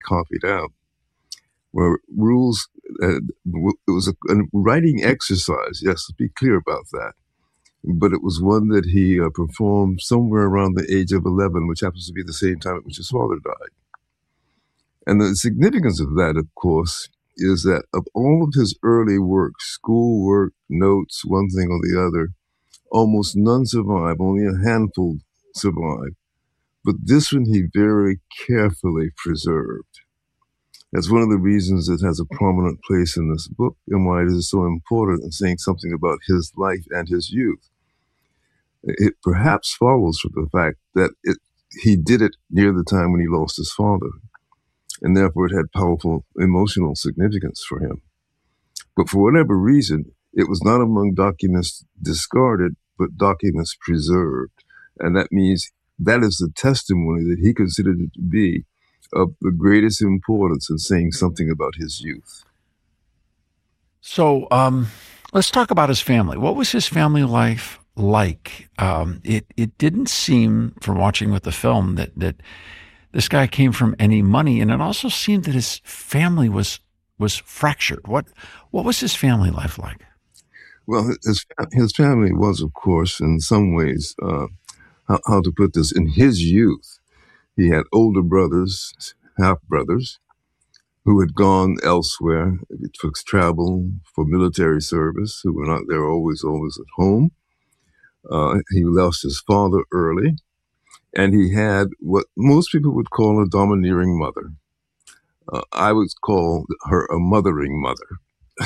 copied out, were rules. It was a writing exercise. Yes, to be clear about that. But it was one that he performed somewhere around the age of 11, which happens to be the same time at which his father died. And the significance of that, of course, is that of all of his early work, schoolwork, notes, one thing or the other, almost none survive, only a handful survive. But this one he very carefully preserved. That's one of the reasons it has a prominent place in this book and why it is so important in saying something about his life and his youth. It perhaps follows from the fact that he did it near the time when he lost his father, and therefore it had powerful emotional significance for him. But for whatever reason, it was not among documents discarded, but documents preserved. And that means that is the testimony that he considered it to be of the greatest importance in saying something about his youth. So let's talk about his family. What was his family life like? It didn't seem, from watching with the film, that this guy came from any money, and it also seemed that his family was fractured. What was his family life like? Well, his family was, of course, in some ways, how to put this, in his youth, he had older brothers, half-brothers, who had gone elsewhere for travel, for military service, who were not there always at home. He lost his father early, and he had what most people would call a domineering mother. I would call her a mothering mother.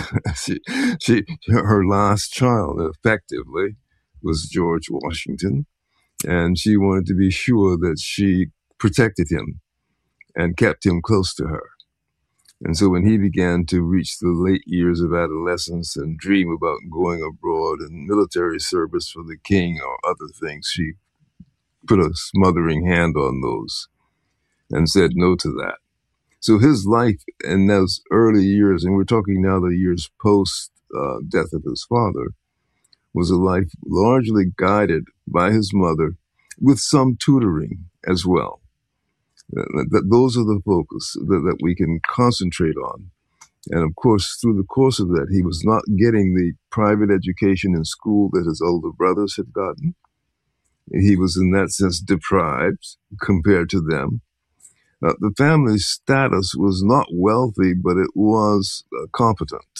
Her last child, effectively, was George Washington, and she wanted to be sure that she protected him and kept him close to her. And so when he began to reach the late years of adolescence and dream about going abroad and military service for the king or other things, she put a smothering hand on those and said no to that. So his life in those early years, and we're talking now the years post death of his father, was a life largely guided by his mother with some tutoring as well. Those are the focus that we can concentrate on. And of course, through the course of that, he was not getting the private education in school that his older brothers had gotten. He was in that sense deprived compared to them. The family status was not wealthy, but it was competent.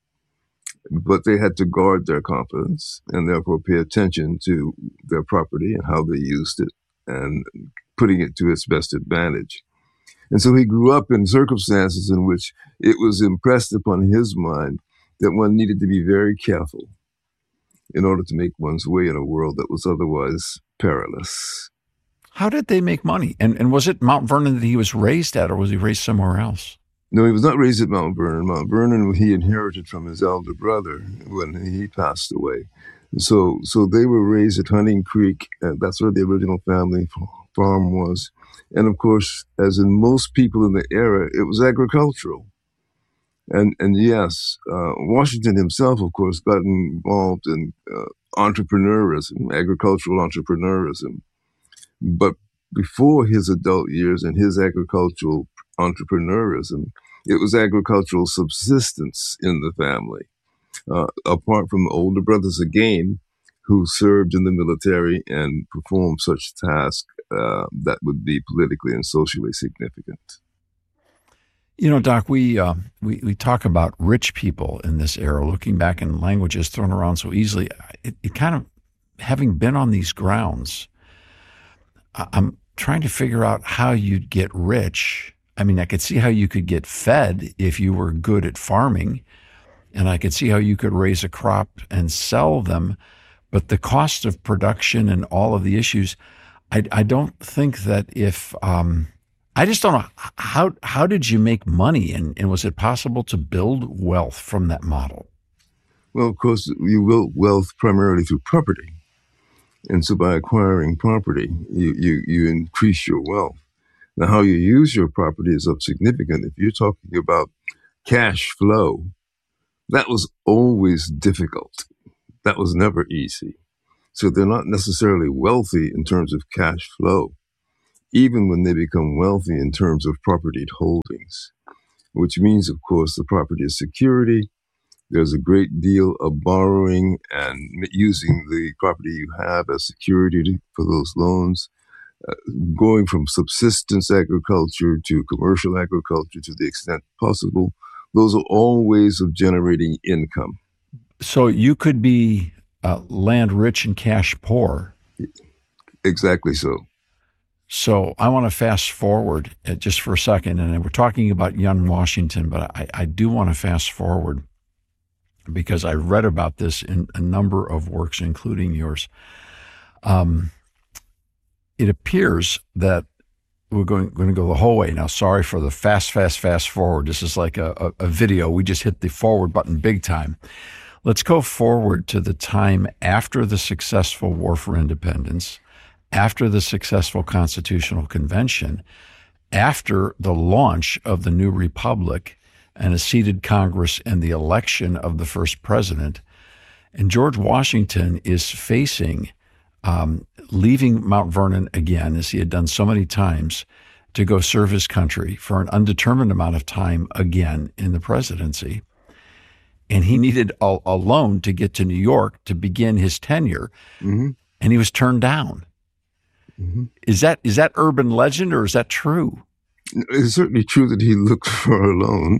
But they had to guard their competence and therefore pay attention to their property and how they used it and putting it to its best advantage. And so he grew up in circumstances in which it was impressed upon his mind that one needed to be very careful in order to make one's way in a world that was otherwise perilous. How did they make money? And was it Mount Vernon that he was raised at, or was he raised somewhere else? No, he was not raised at Mount Vernon. Mount Vernon he inherited from his elder brother when he passed away. So they were raised at Hunting Creek. That's where the original family farm was. And of course, as in most people in the era, it was agricultural. And yes, Washington himself, of course, got involved in entrepreneurism, agricultural entrepreneurism. But before his adult years and his agricultural entrepreneurism, it was agricultural subsistence in the family, apart from the older brothers again, who served in the military and performed such tasks that would be politically and socially significant. You know, Doc, we talk about rich people in this era, looking back, and language is thrown around so easily. It kind of, having been on these grounds, I'm trying to figure out how you'd get rich. I mean, I could see how you could get fed if you were good at farming, and I could see how you could raise a crop and sell them. But the cost of production and all of the issues, I don't think that if I just don't know how did you make money, and was it possible to build wealth from that model? Well, of course, you build wealth primarily through property. And so by acquiring property, you increase your wealth. Now, how you use your property is of significance. If you're talking about cash flow, that was always difficult. That was never easy. So they're not necessarily wealthy in terms of cash flow. even when they become wealthy in terms of property holdings, which means, of course, the property is security. There's a great deal of borrowing and using the property you have as security for those loans, going from subsistence agriculture to commercial agriculture to the extent possible. Those are all ways of generating income. So you could be land rich and cash poor. Exactly so. So I want to fast forward just for a second, and we're talking about young Washington, but I do want to fast forward because I read about this in a number of works, including yours. It appears that we're going to go the whole way. Now, sorry for the fast forward. This is like a video. We just hit the forward button big time. Let's go forward to the time after the successful War for Independence, after the successful Constitutional Convention, after the launch of the new republic and a seated Congress and the election of the first president. And George Washington is facing leaving Mount Vernon again, as he had done so many times, to go serve his country for an undetermined amount of time again in the presidency. And he needed a loan to get to New York to begin his tenure, and he was turned down. Is that urban legend, or is that true? It's certainly true that he looked for a loan.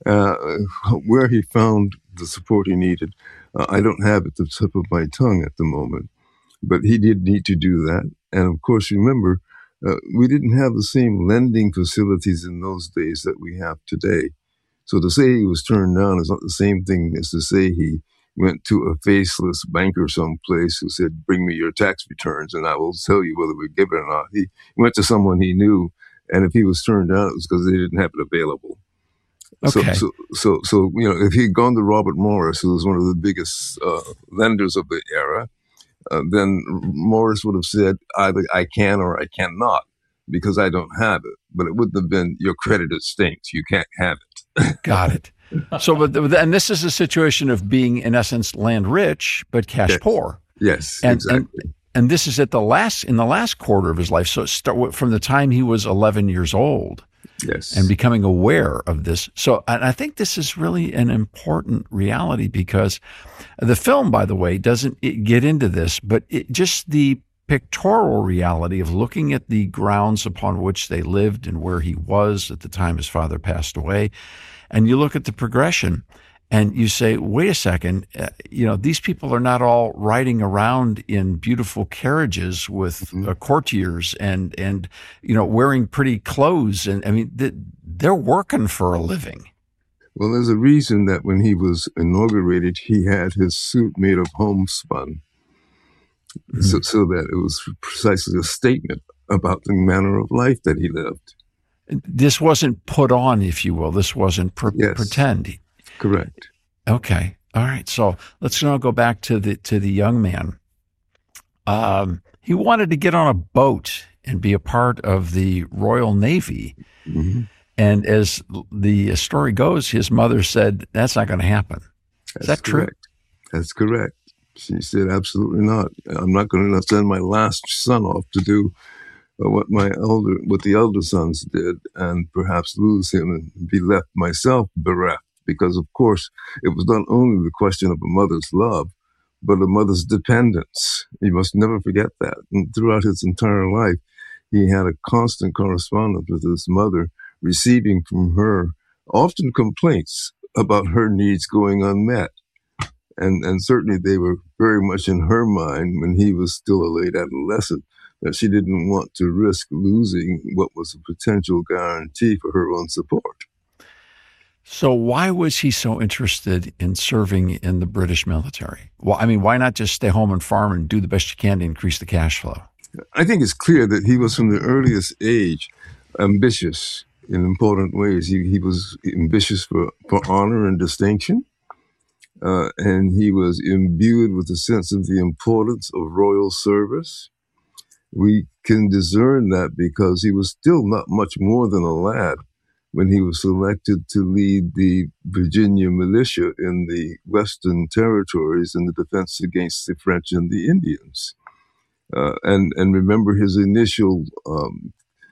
Where he found the support he needed, I don't have at the tip of my tongue at the moment, but he did need to do that. And of course, remember, we didn't have the same lending facilities in those days that we have today. So to say he was turned down is not the same thing as to say he went to a faceless banker someplace who said, "Bring me your tax returns and I will tell you whether we give it or not." He went to someone he knew, and if he was turned down, it was because they didn't have it available. Okay. So if he'd gone to Robert Morris, who was one of the biggest lenders of the era, then Morris would have said, either I can or I cannot, because I don't have it. But it wouldn't have been, your credit stinks, you can't have it. Got it. So, and this is a situation of being, in essence, land rich, but cash poor. Yes, exactly. And this is in the last quarter of his life. So start from the time he was 11 years old. Yes. And becoming aware of this. So, and I think this is really an important reality, because the film, by the way, doesn't get into this, but just the pictorial reality of looking at the grounds upon which they lived and where he was at the time his father passed away. And you look at the progression and you say, wait a second, these people are not all riding around in beautiful carriages with courtiers and wearing pretty clothes. And I mean, they're working for a living. Well, there's a reason that when he was inaugurated, he had his suit made of homespun, so that it was precisely a statement about the manner of life that he lived. This wasn't put on, if you will. This wasn't pretend. Correct. Okay. All right. So let's now go back to the young man. He wanted to get on a boat and be a part of the Royal Navy. And as the story goes, his mother said, "That's not going to happen." Is that true? Correct. That's correct. She said, "Absolutely not. I'm not going to send my last son off to do what the elder sons did, and perhaps lose him and be left myself bereft." Because, of course, it was not only the question of a mother's love, but a mother's dependence. You must never forget that. And throughout his entire life, he had a constant correspondence with his mother, receiving from her often complaints about her needs going unmet. And certainly they were very much in her mind when he was still a late adolescent, that she didn't want to risk losing what was a potential guarantee for her own support. So why was he so interested in serving in the British military? Well, I mean, why not just stay home and farm and do the best you can to increase the cash flow? I think it's clear that he was from the earliest age ambitious in important ways. He was ambitious for honor and distinction. And he was imbued with a sense of the importance of royal service. We can discern that because he was still not much more than a lad when he was selected to lead the Virginia militia in the Western Territories in the defense against the French and the Indians. And remember his initial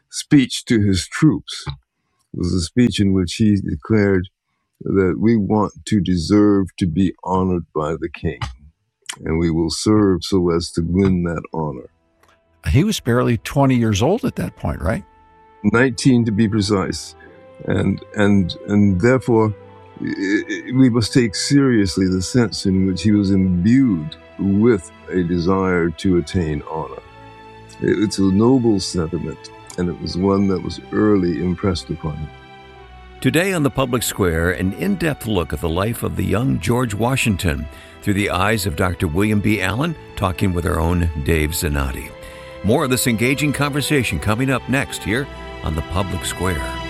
speech to his troops was a speech in which he declared that we want to deserve to be honored by the king, and we will serve so as to win that honor. He was barely 20 years old at that point, right? 19 to be precise. And therefore, we must take seriously the sense in which he was imbued with a desire to attain honor. It's a noble sentiment, and it was one that was early impressed upon him. Today on The Public Square, an in-depth look at the life of the young George Washington through the eyes of Dr. William B. Allen, talking with our own Dave Zanotti. More of this engaging conversation coming up next here on The Public Square.